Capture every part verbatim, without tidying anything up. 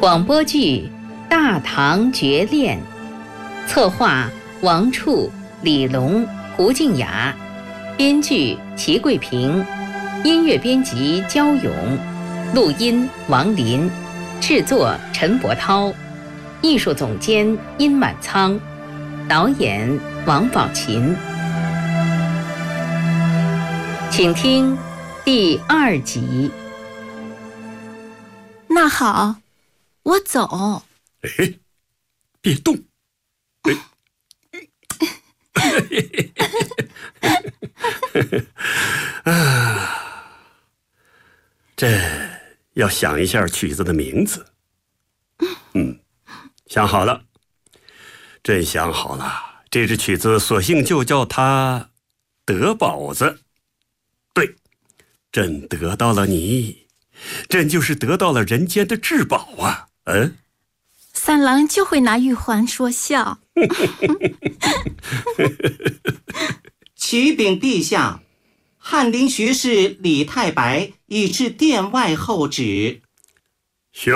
广播剧《大唐绝恋》，策划王处、李龙、胡静雅，编剧齐桂平，音乐编辑焦勇，录音王林，制作陈伯涛，艺术总监殷满仓，导演王宝琴。请听第二集。 那好，我走。 哎，别动！哎，啊，这要想一下曲子的名字。嗯，想好了，真想好了。这支曲子索性就叫它德宝子。对，朕得到了你，朕就是得到了人间的至宝啊！嗯， 三郎就会拿玉环说笑。 启禀陛下，翰林学士李太白已至殿外候旨。 宣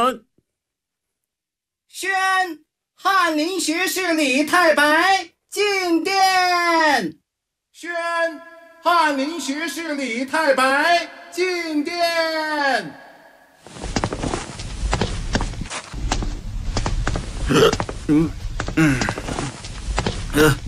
宣翰林学士李太白进殿。 宣翰林学士李太白进殿。 嗯嗯呃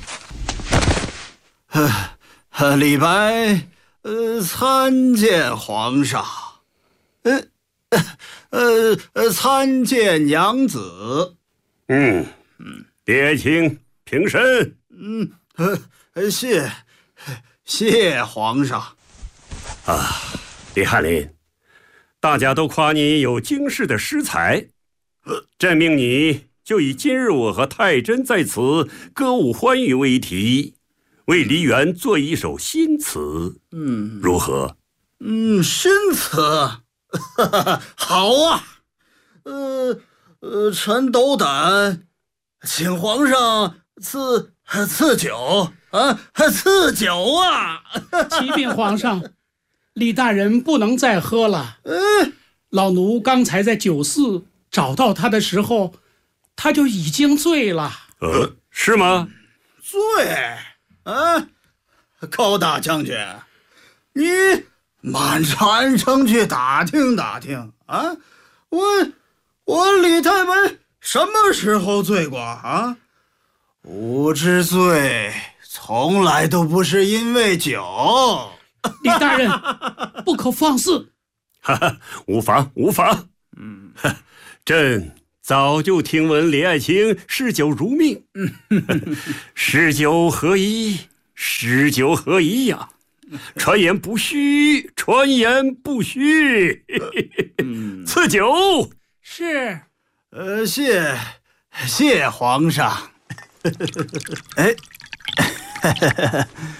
呃呃，李白，呃，参见皇上。呃呃呃，参见娘子。 嗯嗯，列请平身。 嗯呃，谢谢皇上。 啊，李翰林，大家都夸你有惊世的诗才，朕命你就以今日我和太真在此歌舞欢愉为题，为梨园做一首新词。嗯，如何？ 嗯，新词，好啊。呃呃，臣斗胆，请皇上赐赐酒啊，赐酒啊！ 启禀皇上，李大人不能再喝了。 嗯， 老奴刚才在酒肆找到他的时候，他就已经醉了。 呃，是吗？ 醉啊，高大将军，你满禅城去打听打听啊！我我李太白什么时候醉过啊？吾之醉从来都不是因为酒。 李大人，不可放肆！ 哈哈，无妨无妨。嗯，朕早就听闻李爱卿嗜酒如命。嗜酒何宜？嗜酒何宜呀？传言不虚，传言不虚。赐酒。 是。 呃，谢谢皇上。哎，